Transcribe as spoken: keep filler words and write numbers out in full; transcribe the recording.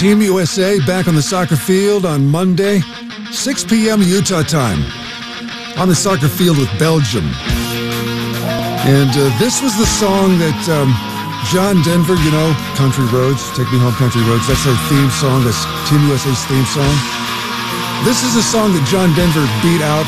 Team U S A back on the soccer field on Monday, six p.m. Utah time, on the soccer field with Belgium. And uh, this was the song that um, John Denver, you know, Country Roads, Take Me Home Country Roads, that's their theme song, that's Team U S A's theme song. This is a song that John Denver beat out